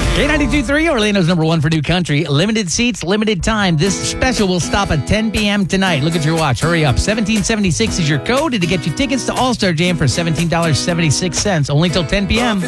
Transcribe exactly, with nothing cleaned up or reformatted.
K ninety-two point three, Orlando's number one for new country. Limited seats, limited time. This special will stop at ten p.m. tonight. Look at your watch. Hurry up. seventeen seventy-six is your code to get you tickets to All-Star Jam for seventeen dollars and seventy-six cents. Only till ten p.m.